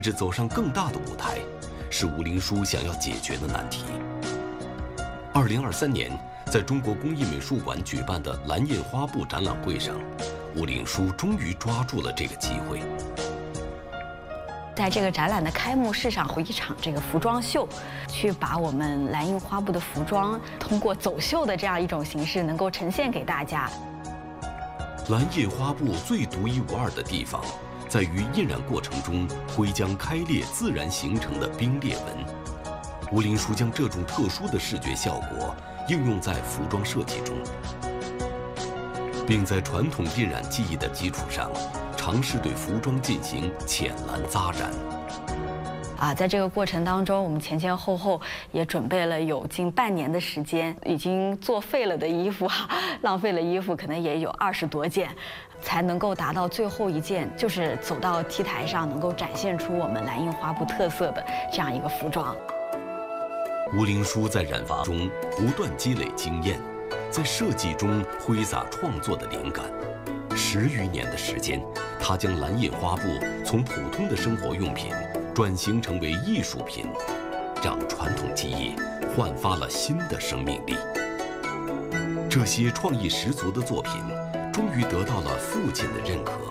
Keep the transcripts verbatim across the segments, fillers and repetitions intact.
是走上更大的舞台，是吴林书想要解决的难题。二零二三年，在中国工艺美术馆举办的蓝印花布展览会上，吴林书终于抓住了这个机会。 在这个展览的开幕式上，有一场这个服装秀，去把我们蓝印花布的服装通过走秀的这样一种形式，能够呈现给大家。 蓝印花布最独一无二的地方，在于印染过程中灰浆开裂自然形成的冰裂纹。吴林书将这种特殊的视觉效果应用在服装设计中，并在传统印染技艺的基础上，尝试对服装进行浅蓝扎染。 啊，在这个过程当中，我们前前后后也准备了有近半年的时间，已经作废了的衣服啊，浪费了衣服可能也有二十多件，才能够达到最后一件，就是走到 T 台上能够展现出我们蓝印花布特色的这样一个服装。 吴林书在染发中不断积累经验，在设计中挥洒创作的灵感。十余年的时间，他将蓝印花布从普通的生活用品转型成为艺术品，让传统技艺焕发了新的生命力。这些创意十足的作品，终于得到了父亲的认可。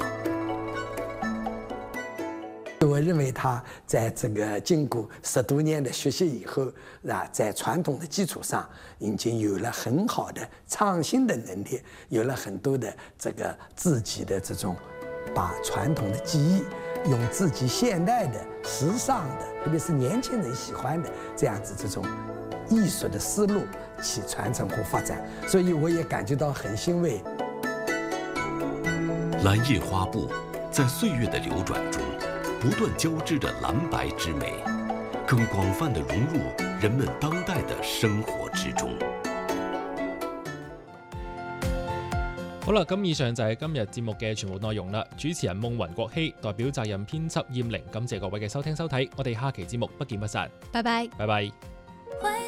我认为他在这个经过十多年的学习以后，啊，在传统的基础上已经有了很好的创新的能力，有了很多的这个自己的这种，把传统的技艺用自己现代的、时尚的，特别是年轻人喜欢的这样子这种艺术的思路去传承和发展，所以我也感觉到很欣慰。 蓝印花布在岁月的流转中，不断交织着蓝白之美，更广泛地融入人们当代的生活之中。 好啦，咁以上就係今日節目嘅全部內容啦。主持人夢雲國希，代表責任編輯燕玲，感謝各位嘅收聽收睇，我哋下期節目不見不散。 拜拜， 拜拜。